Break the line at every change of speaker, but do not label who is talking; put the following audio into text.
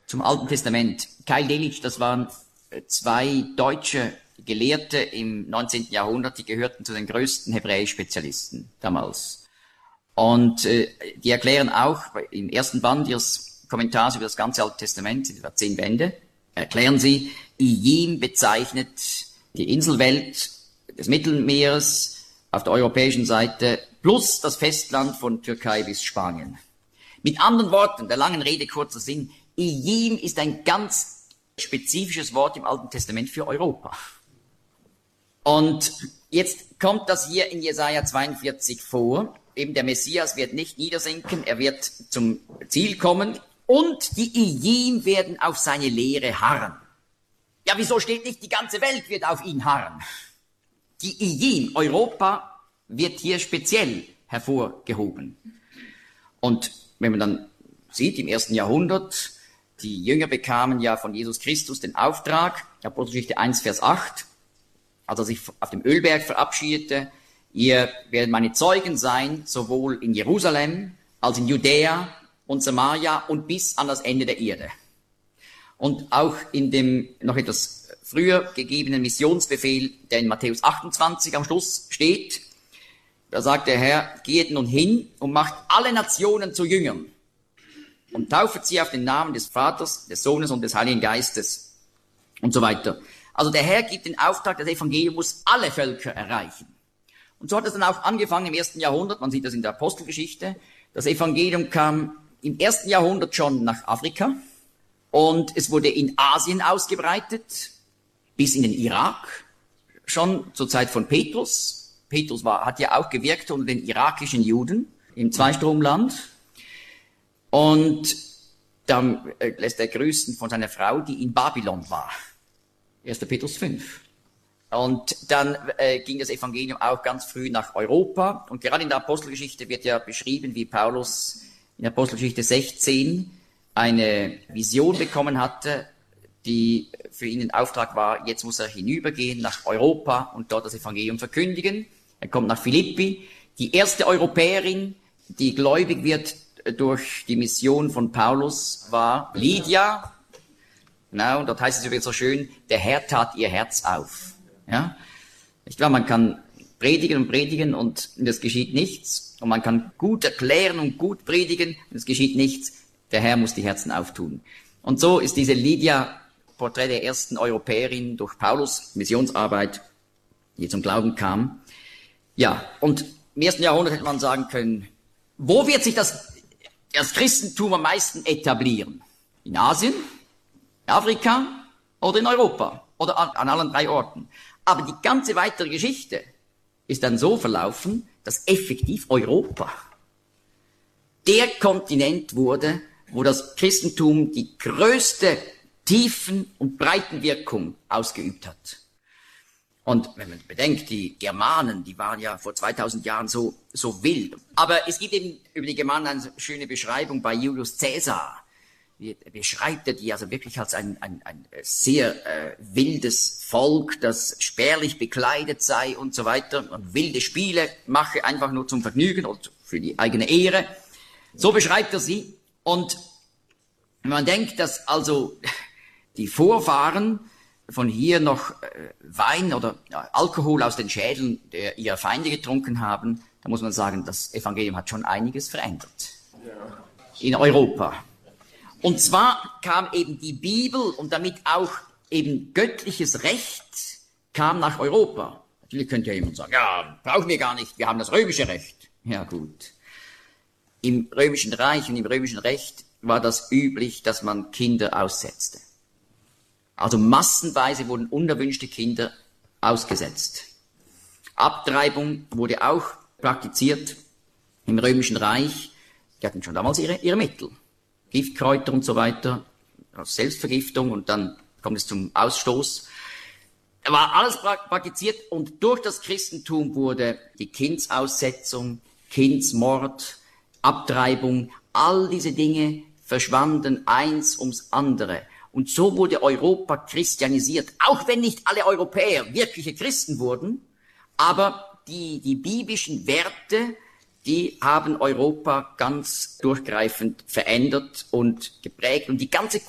Zum Alten Testament. Keil Delitzsch, das waren zwei deutsche Gelehrte im 19. Jahrhundert, die gehörten zu den größten Hebräisch-Spezialisten damals. Und die erklären auch im ersten Band ihres Kommentars über das ganze Alte Testament, sind etwa 10 Bände, erklären sie, Ijim bezeichnet die Inselwelt des Mittelmeeres auf der europäischen Seite plus das Festland von Türkei bis Spanien. Mit anderen Worten, der langen Rede kurzer Sinn, Ijim ist ein ganz spezifisches Wort im Alten Testament für Europa. Und jetzt kommt das hier in Jesaja 42 vor. Eben der Messias wird nicht niedersinken, er wird zum Ziel kommen und die Ijim werden auf seine Lehre harren. Ja, wieso steht nicht, die ganze Welt wird auf ihn harren? Die Ijim, Europa, wird hier speziell hervorgehoben. Und wenn man dann sieht, im 1. Jahrhundert, die Jünger bekamen ja von Jesus Christus den Auftrag, Apostelgeschichte 1, Vers 8, als er sich auf dem Ölberg verabschiedete, ihr werdet meine Zeugen sein, sowohl in Jerusalem als in Judäa und Samaria und bis an das Ende der Erde. Und auch in dem noch etwas früher gegebenen Missionsbefehl, der in Matthäus 28 am Schluss steht, da sagt der Herr, geht nun hin und macht alle Nationen zu Jüngern und taufet sie auf den Namen des Vaters, des Sohnes und des Heiligen Geistes und so weiter. Also der Herr gibt den Auftrag, das Evangelium muss alle Völker erreichen. Und so hat es dann auch angefangen im 1. Jahrhundert, man sieht das in der Apostelgeschichte. Das Evangelium kam im 1. Jahrhundert schon nach Afrika und es wurde in Asien ausgebreitet, bis in den Irak, schon zur Zeit von Petrus. Petrus hat ja auch gewirkt unter den irakischen Juden im Zweistromland. Und dann lässt er grüßen von seiner Frau, die in Babylon war. 1. Petrus 5. Und dann ging das Evangelium auch ganz früh nach Europa. Und gerade in der Apostelgeschichte wird ja beschrieben, wie Paulus in der Apostelgeschichte 16 eine Vision bekommen hatte, die für ihn ein Auftrag war, jetzt muss er hinübergehen nach Europa und dort das Evangelium verkündigen. Er kommt nach Philippi. Die erste Europäerin, die gläubig wird durch die Mission von Paulus, war Lydia. Genau, und dort heißt es übrigens so schön, der Herr tat ihr Herz auf. Ja? Ich glaube, man kann predigen und es geschieht nichts. Und man kann gut erklären und gut predigen und es geschieht nichts. Der Herr muss die Herzen auftun. Und so ist diese Lydia Porträt der ersten Europäerin durch Paulus Missionsarbeit, die zum Glauben kam. Ja, und im 1. Jahrhundert hätte man sagen können, wo wird sich das Christentum am meisten etablieren? In Asien, in Afrika oder in Europa oder an allen 3 Orten. Aber die ganze weitere Geschichte ist dann so verlaufen, dass effektiv Europa der Kontinent wurde, wo das Christentum die größte Tiefen- und Breitenwirkung ausgeübt hat. Und wenn man bedenkt, die Germanen, die waren ja vor 2000 Jahren so wild. Aber es gibt eben über die Germanen eine schöne Beschreibung bei Julius Caesar. Er beschreibt er die also wirklich als ein sehr wildes Volk, das spärlich bekleidet sei und so weiter und wilde Spiele mache, einfach nur zum Vergnügen und für die eigene Ehre. So beschreibt er sie. Und wenn man denkt, dass also die Vorfahren von hier noch Wein oder Alkohol aus den Schädeln ihrer Feinde getrunken haben, da muss man sagen, das Evangelium hat schon einiges verändert. In Europa. Und zwar kam eben die Bibel und damit auch eben göttliches Recht kam nach Europa. Natürlich könnte ja jemand sagen, ja, brauchen wir gar nicht, wir haben das römische Recht. Ja gut. Im Römischen Reich und im römischen Recht war das üblich, dass man Kinder aussetzte. Also massenweise wurden unerwünschte Kinder ausgesetzt. Abtreibung wurde auch praktiziert im Römischen Reich. Die hatten schon damals ihre Mittel. Giftkräuter und so weiter, Selbstvergiftung und dann kommt es zum Ausstoß. War alles praktiziert und durch das Christentum wurde die Kindsaussetzung, Kindsmord, Abtreibung, all diese Dinge verschwanden eins ums andere. Und so wurde Europa christianisiert, auch wenn nicht alle Europäer wirkliche Christen wurden, aber die biblischen Werte, die haben Europa ganz durchgreifend verändert und geprägt und die ganze